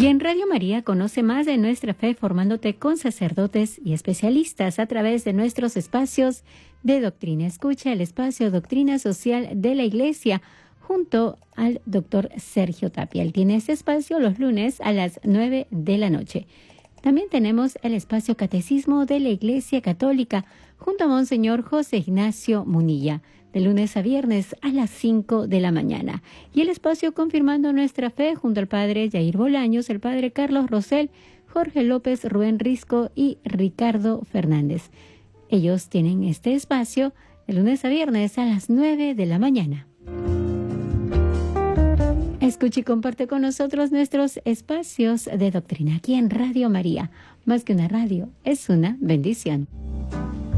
Y en Radio María conoce más de nuestra fe formándote con sacerdotes y especialistas a través de nuestros espacios de Doctrina Escucha, el espacio Doctrina Social de la Iglesia, junto al doctor Sergio Tapia. Él tiene este espacio los lunes a las 9 de la noche. También tenemos el espacio Catecismo de la Iglesia Católica, junto a Monseñor José Ignacio Munilla, de lunes a viernes a las 5 de la mañana. Y el espacio Confirmando Nuestra Fe, junto al padre Jair Bolaños, el padre Carlos Rosell, Jorge López, Rubén Risco y Ricardo Fernández. Ellos tienen este espacio de lunes a viernes a las 9 de la mañana. Escucha y comparte con nosotros nuestros espacios de doctrina aquí en Radio María. Más que una radio, es una bendición.